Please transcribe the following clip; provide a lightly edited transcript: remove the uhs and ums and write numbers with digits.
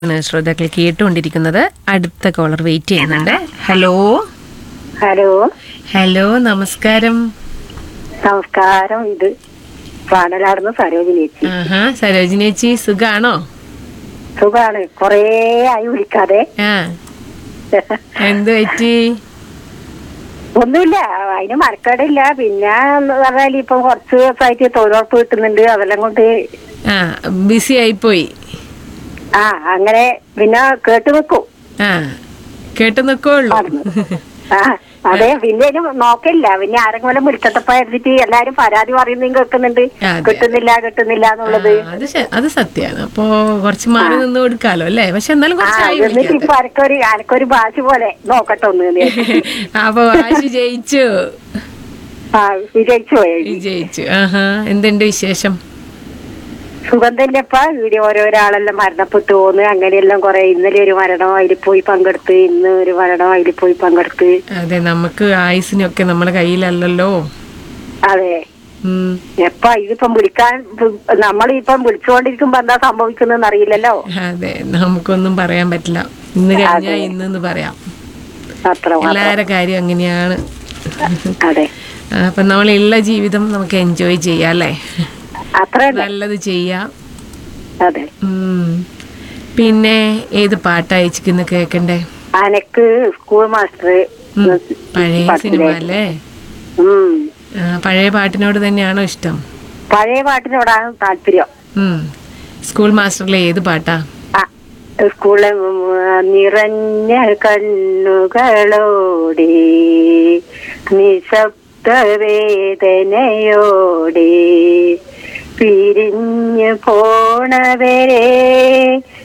ശ്രോതാക്കൾ കേട്ടുകൊണ്ടിരിക്കുന്നത്. അടുത്ത കോളർ വെയിറ്റ് ചെയ്യുന്നുണ്ട്. ഹലോ ഹലോ ഹലോ നമസ്കാരം. നമസ്കാരം. ഇത് പാടലാടുന്ന സരോജിനി ചേച്ചി. സരോജിനി ചേച്ചി സുഖാണോ? സുഖാണ്. കൊറേ ആയി വിളിക്കാതെ. എന്ത് പറ്റി? ഒന്നുമില്ല, അതിന് മരക്കേടില്ല. പിന്നെ പറഞ്ഞാൽ ഇപ്പൊ കുറച്ച് ദിവസമായിട്ട് തൊഴിലുറപ്പ് കിട്ടുന്നുണ്ട്, അതെല്ലാം കൊണ്ട് ബിസി ആയിപ്പോയി. അങ്ങനെ പിന്നെ കേട്ടു നിൽക്കും. കേട്ടു നിൽക്കുള്ളൂ. അതെ, പിന്നെ നോക്കില്ല. പിന്നെ ആരെങ്കിലും വിളിച്ചപ്പോ എടുത്തിട്ട് എല്ലാരും പരാതി പറയുന്നതും കേൾക്കുന്നുണ്ട്, കിട്ടുന്നില്ല എന്നുള്ളത്. അത് സത്യമാണ്. അപ്പൊ കുറച്ച് മാറി നിന്ന് കൊടുക്കാലോ അല്ലേ? പക്ഷെ എന്നാലും എന്നിട്ട് ഇപ്പൊ അനക്കൊരു ഭാഷ പോലെ നോക്കട്ടെ ഒന്ന്. അപ്പൊ ഭാഷ ജയിച്ചു. വിജയിച്ചു. എന്തുണ്ട് വിശേഷം? സുഖം തന്നെപ്പാ. ഇവിടെ ഓരോരാളെല്ലാം മരണപ്പെട്ടു പോന്ന്. അങ്ങനെയെല്ലാം കൊറേ. ഇന്നലെ ഒരു മരണം, അതിൽ പോയി പങ്കെടുത്ത്. ഇന്ന് ഒരു മരണം, അതിൽ പോയി പങ്കെടുത്ത്. അതെ, നമുക്ക് ആയുസിനൊക്കെ നമ്മളെ കയ്യിലല്ലല്ലോ. അതെ. ഇതിപ്പം വിളിക്കാൻ നമ്മളിപ്പം വിളിച്ചുകൊണ്ടിരിക്കുമ്പോ എന്താ സംഭവിക്കുന്നതെന്ന് അറിയില്ലല്ലോ. അതെ, നമുക്കൊന്നും പറയാൻ പറ്റില്ല. ഇന്ന് കഴിഞ്ഞാ ഇന്നെന്ന് പറയാം. എല്ലാവരുടെ കാര്യം അങ്ങനെയാണ്. അതെ. അപ്പൊ നമ്മളുള്ള ജീവിതം നമുക്ക് എൻജോയ് ചെയ്യാം അല്ലേ? നല്ലത് ചെയ്യാം. അതെ. പിന്നെ ഏത് പാട്ടാ അയച്ചിന്ന് കേക്കണ്ടേ? അനക്ക് സ്കൂൾ മാസ്റ്റർ. പഴയ സിനിമ അല്ലേ? പഴയ പാട്ടിനോട് തന്നെയാണോ ഇഷ്ടം? പഴയ പാട്ടിനോടാണ് താല്പര്യം. സ്കൂൾ മാസ്റ്ററിലെ ഏത് പാട്ടാ? സ്കൂളിലെ നിറഞ്ഞ കണ്ണുകളോടെ നിശബ്ദവേദനയോടെ പിരിഞ്ഞു പോണവരെ